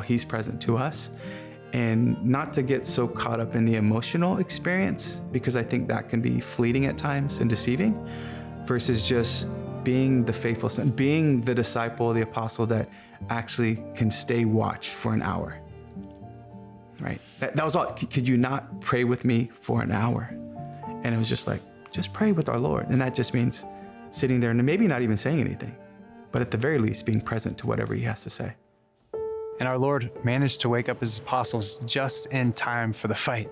he's present to us, and not to get so caught up in the emotional experience, because I think that can be fleeting at times and deceiving, versus just being the faithful son, being the disciple, the apostle that actually can stay watch for an hour, right? That was all. Could you not pray with me for an hour? And it was just like, just pray with our Lord. And that just means sitting there and maybe not even saying anything, but at the very least being present to whatever he has to say. And our Lord managed to wake up his apostles just in time for the fight.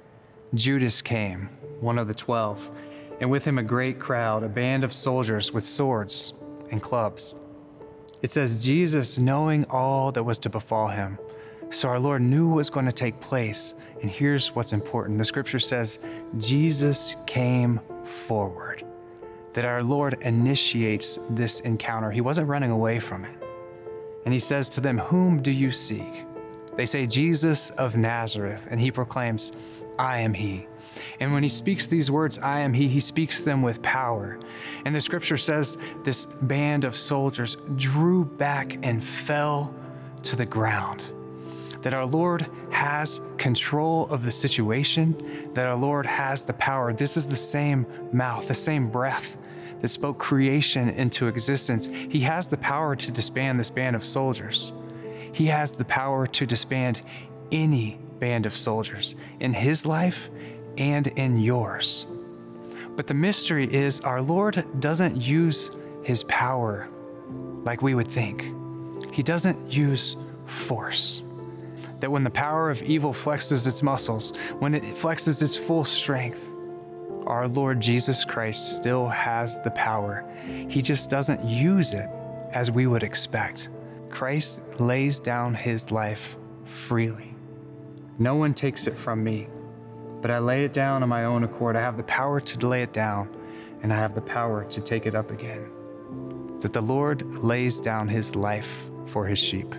Judas came, one of the 12, and with him a great crowd, a band of soldiers with swords and clubs. It says, Jesus, knowing all that was to befall him. So our Lord knew what was going to take place. And here's what's important. The scripture says, Jesus came forward. That our Lord initiates this encounter. He wasn't running away from it. And he says to them, whom do you seek? They say, Jesus of Nazareth. And he proclaims, I am he. And when he speaks these words, I am he speaks them with power. And the scripture says this band of soldiers drew back and fell to the ground. That our Lord has control of the situation, that our Lord has the power. This is the same mouth, the same breath that spoke creation into existence. He has the power to disband this band of soldiers. He has the power to disband any band of soldiers in his life and in yours. But the mystery is our Lord doesn't use his power like we would think. He doesn't use force. That when the power of evil flexes its muscles, when it flexes its full strength, our Lord Jesus Christ still has the power. He just doesn't use it as we would expect. Christ lays down his life freely. No one takes it from me, but I lay it down on my own accord. I have the power to lay it down, and I have the power to take it up again. That the Lord lays down his life for his sheep.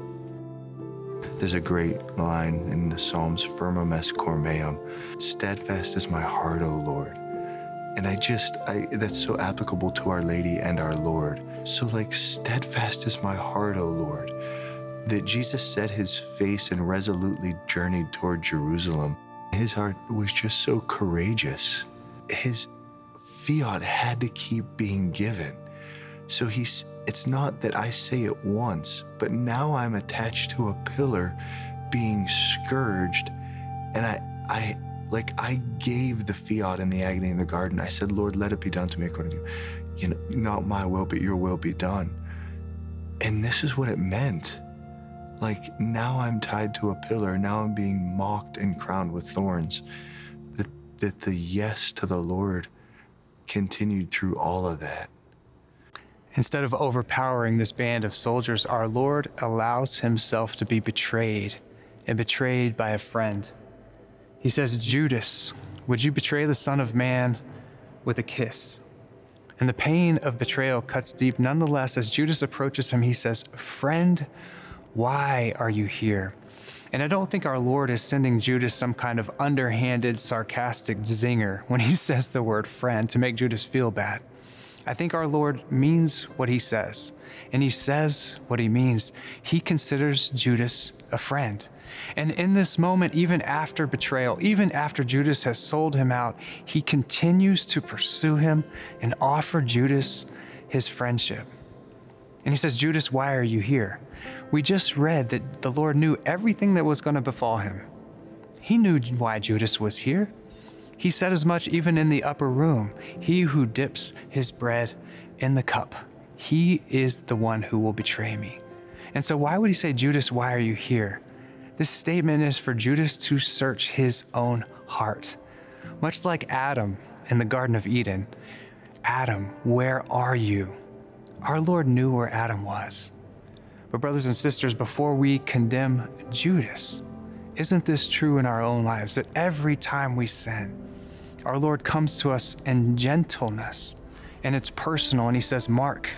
There's a great line in the Psalms, Firmum est cor meum, steadfast is my heart, O Lord. And that's so applicable to Our Lady and our Lord. So like, steadfast is my heart, O Lord. That Jesus set his face and resolutely journeyed toward Jerusalem. His heart was just so courageous. His fiat had to keep being given. So it's not that I say it once, but now I'm attached to a pillar being scourged. And I gave the fiat in the agony in the garden. I said, Lord, let it be done to me according to, not my will, but your will be done. And this is what it meant. Like, now I'm tied to a pillar. Now I'm being mocked and crowned with thorns. That the yes to the Lord continued through all of that. Instead of overpowering this band of soldiers, our Lord allows himself to be betrayed, and betrayed by a friend. He says, Judas, would you betray the Son of Man with a kiss? And the pain of betrayal cuts deep. Nonetheless, as Judas approaches him, he says, friend, why are you here? And I don't think our Lord is sending Judas some kind of underhanded, sarcastic zinger when he says the word friend to make Judas feel bad. I think our Lord means what he says, and he says what he means. He considers Judas a friend. And in this moment, even after betrayal, even after Judas has sold him out, he continues to pursue him and offer Judas his friendship. And he says, Judas, why are you here? We just read that the Lord knew everything that was going to befall him. He knew why Judas was here. He said as much even in the upper room. He who dips his bread in the cup, he is the one who will betray me. And so why would he say, Judas, why are you here? This statement is for Judas to search his own heart. Much like Adam in the Garden of Eden. Adam, where are you? Our Lord knew where Adam was. But brothers and sisters, before we condemn Judas, isn't this true in our own lives, that every time we sin, our Lord comes to us in gentleness, and it's personal, and he says, Mark,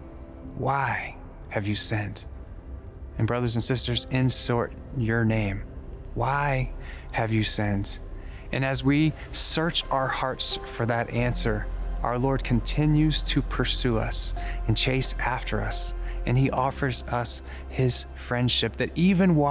why have you sinned? And brothers and sisters, insert your name. Why have you sinned? And as we search our hearts for that answer, our Lord continues to pursue us and chase after us and he offers us his friendship, that even while